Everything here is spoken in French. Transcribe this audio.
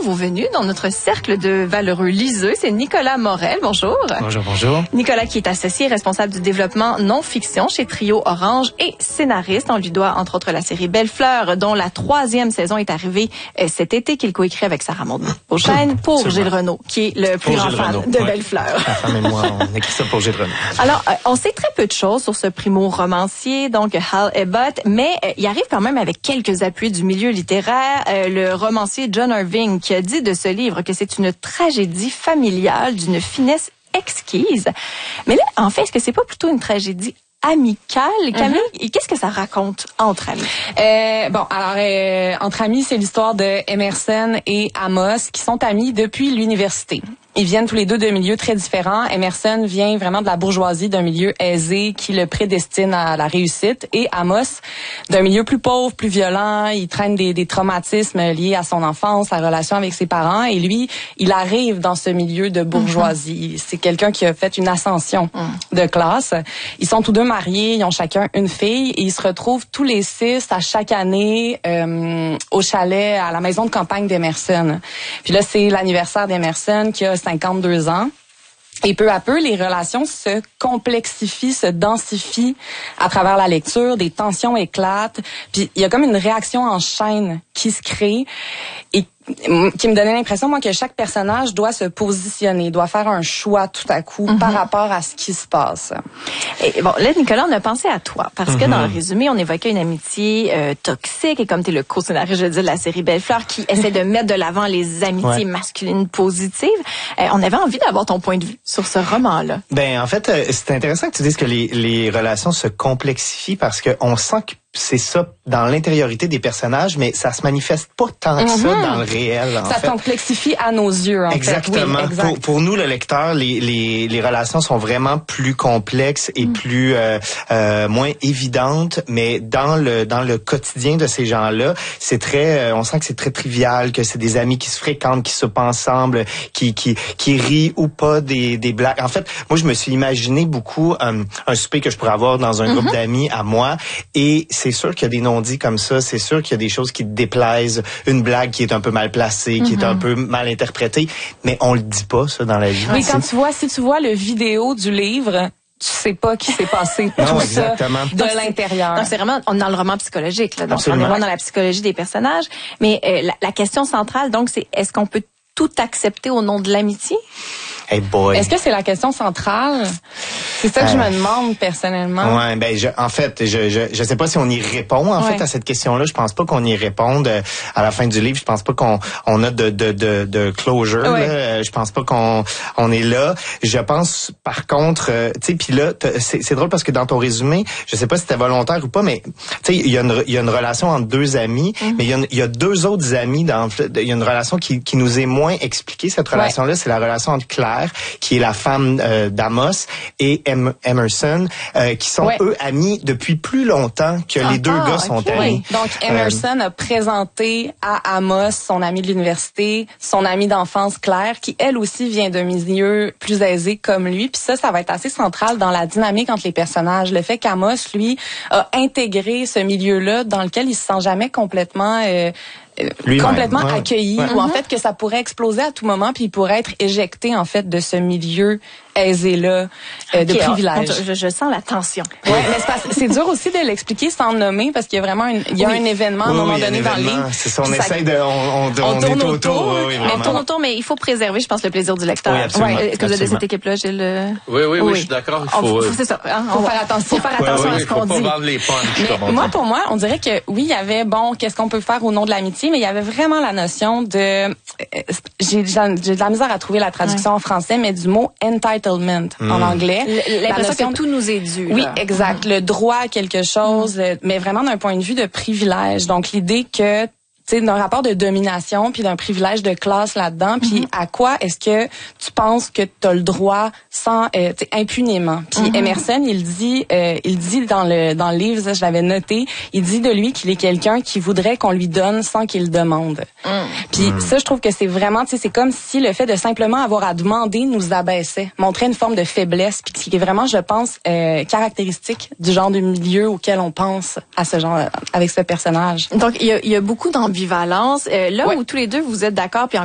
nouveau venu dans notre cercle de valeureux liseux. C'est Nicolas Morel. Bonjour. Bonjour, bonjour. Nicolas qui est associé responsable du développement non-fiction chez Trio Orange et scénariste. On lui doit entre autres la série Belle Fleur, dont la 3e saison est arrivée cet été, qu'il coécrit avec Sarah Maud Beauchesne pour Gilles Renaud, qui est le plus grand fan de Belle Fleur. Ma femme et moi, on écrit ça pour Gilles Renaud. Alors, on sait très peu de choses sur ce primo-romancier, donc Hal Ebbott, mais il arrive quand même avec quelques appuis du milieu littéraire. Le romancier John Irving qui a dit de ce livre que c'est une tragédie familiale d'une finesse exquise. Mais là, en fait, est-ce que c'est pas plutôt une tragédie amicale, Camille? Et qu'est-ce que ça raconte entre amis? Entre amis, c'est l'histoire de Emerson et Amos qui sont amis depuis l'université. Ils viennent tous les deux de milieux très différents. Emerson vient vraiment de la bourgeoisie, d'un milieu aisé qui le prédestine à la réussite. Et Amos, d'un milieu plus pauvre, plus violent. Il traîne des traumatismes liés à son enfance, sa relation avec ses parents. Et lui, il arrive dans ce milieu de bourgeoisie. C'est quelqu'un qui a fait une ascension de classe. Ils sont tous deux mariés, ils ont chacun une fille. Et ils se retrouvent tous les 6 à chaque année au chalet, à la maison de campagne d'Emerson. Puis là, c'est l'anniversaire d'Emerson qui a 52 ans. Et peu à peu, les relations se complexifient, se densifient à travers la lecture, des tensions éclatent, puis il y a comme une réaction en chaîne qui se crée et qui me donnait l'impression, moi, que chaque personnage doit se positionner, doit faire un choix tout à coup par rapport à ce qui se passe. Et bon, là, Nicolas, on a pensé à toi, parce que dans le résumé, on évoquait une amitié toxique, et comme tu es le co-scénariste, je veux dire, de la série Belle Fleur, qui essaie de mettre de l'avant les amitiés masculines positives. On avait envie d'avoir ton point de vue sur ce roman-là. Ben, en fait, c'est intéressant que tu dises que les relations se complexifient parce que on sent que c'est ça dans l'intériorité des personnages, mais ça se manifeste pas tant que ça dans le réel. Ça complexifie à nos yeux, en Exactement. fait. Oui, exact. Pour nous, le lecteur, les relations sont vraiment plus complexes et plus moins évidentes, mais dans le quotidien de ces gens-là, c'est très, on sent que c'est très trivial, que c'est des amis qui se fréquentent, qui soupent ensemble, qui rient ou pas des blagues. En fait, moi, je me suis imaginé beaucoup un souper que je pourrais avoir dans un groupe d'amis à moi, et c'est sûr qu'il y a des non-dits comme ça, c'est sûr qu'il y a des choses qui te déplaisent, une blague qui est un peu mal placée, qui est un peu mal interprétée, mais on le dit pas, ça, dans la vie. Oui, si tu vois le vidéo du livre, tu sais pas qui s'est passé tout ça de l'intérieur. Donc, c'est vraiment, on est dans le roman psychologique, là. Donc, on est vraiment dans la psychologie des personnages. Mais la question centrale, donc, c'est est-ce qu'on peut tout accepter au nom de l'amitié? Hey boy. Est-ce que c'est la question centrale? C'est ça que je me demande personnellement. Ouais, ben en fait, je sais pas si on y répond en fait à cette question-là. Je pense pas qu'on y réponde à la fin du livre. Je pense pas qu'on a de closure. Là. Je pense pas qu'on est là. Je pense par contre, tu sais, puis là, c'est drôle parce que dans ton résumé, je sais pas si c'était volontaire ou pas, mais tu sais, il y a une relation entre 2 amis, mais il y a 2 autres amis il y a une relation qui nous est moins expliquée. Cette relation-là, c'est la relation entre Claire, qui est la femme d'Amos, et Emerson, qui sont eux amis depuis plus longtemps que les 2 gars sont amis. Donc Emerson a présenté à Amos, son ami de l'université, son amie d'enfance Claire, qui elle aussi vient d'un milieu plus aisé comme lui. Puis ça va être assez central dans la dynamique entre les personnages. Le fait qu'Amos, lui, a intégré ce milieu-là dans lequel il se sent jamais complètement accueilli, ou en fait que ça pourrait exploser à tout moment, puis il pourrait être éjecté en fait de ce milieu aisé-là de privilèges. Je sens la tension. Ouais, mais c'est dur aussi de l'expliquer sans le nommer, parce qu'il y a vraiment un événement à un moment donné dans le livre. C'est ça, on essaye on tourne autour. On tourne autour, mais il faut préserver, je pense, le plaisir du lecteur. Oui, absolument. Est-ce que vous êtes de cette équipe-là, Gilles? Oui, je suis d'accord. C'est ça. On va faire attention. Faut faire attention à ce qu'on dit. Faut pas vendre les punchs. Pour moi, on dirait que oui, il y avait qu'est-ce qu'on peut faire au nom de l'amitié, mais il y avait vraiment la notion de j'ai de la misère à trouver la traduction en français, mais du mot entitlement en anglais. L'impression que tout nous est dû. Oui, exact. Le droit à quelque chose, mais vraiment d'un point de vue de privilège. Donc l'idée que tu sais, d'un rapport de domination puis d'un privilège de classe là-dedans, puis à quoi est-ce que tu penses que tu as le droit sans impunément. Puis Emerson, il dit dans le livre, ça, je l'avais noté, il dit de lui qu'il est quelqu'un qui voudrait qu'on lui donne sans qu'il demande. Puis ça, je trouve que c'est vraiment, tu sais, c'est comme si le fait de simplement avoir à demander nous abaissait, montrait une forme de faiblesse, puis qui est vraiment, je pense, caractéristique du genre de milieu auquel on pense à ce genre, avec ce personnage. Donc il y a beaucoup d'ambivalence. Là où tous les deux vous êtes d'accord, puis